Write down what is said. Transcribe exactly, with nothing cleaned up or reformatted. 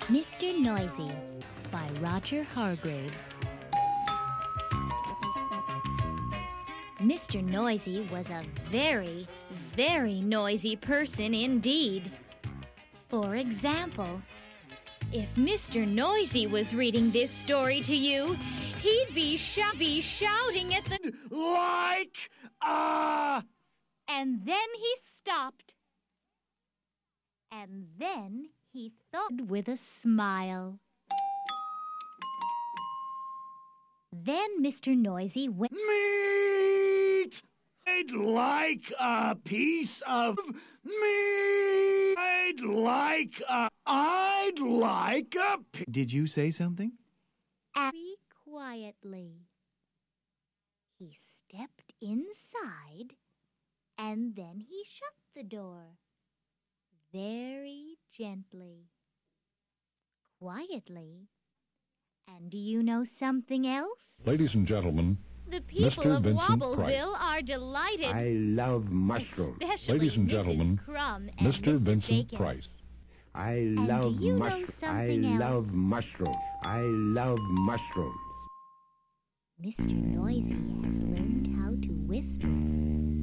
Mister Noisy by Roger Hargraves. Mister Noisy was a very, very noisy person indeed. For example, if Mister Noisy was reading this story to you, he'd be, sh- be shouting at the... Like, uh... And then he stopped. And then he thought with a smile. Then Mister Noisy went... Meat! I'd like a piece of meat! I'd like a... I'd like a... Pi- Did you say something? Very quietly. He stepped inside, and then he shut the door. Very gently. Quietly. And do you know something else? Ladies and gentlemen, The people Mister of Vincent Wobbleville are delighted. I love mushrooms. Especially Ladies and Missus gentlemen, Crumb and Mister Mister Vincent Bacon. Price. I And love do you know mushrooms. I something love else? mushrooms. I love mushrooms. Mister Noisy has learned how to whisper.